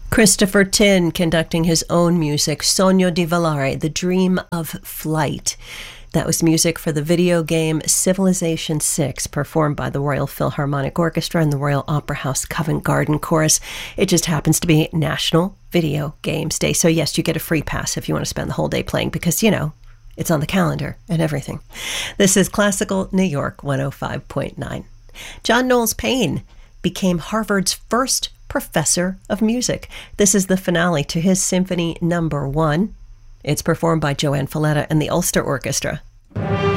Christopher Tin conducting his own music, Sogno di Volare, The Dream of Flight. That was music for the video game Civilization VI, performed by the Royal Philharmonic Orchestra and the Royal Opera House Covent Garden Chorus. It just happens to be National Video Games Day. So yes, you get a free pass if you want to spend the whole day playing because, you know, it's on the calendar and everything. This is Classical New York 105.9. John Knowles Paine became Harvard's first professor of music. This is the finale to his Symphony No. 1. It's performed by Joanne Falletta and the Ulster Orchestra.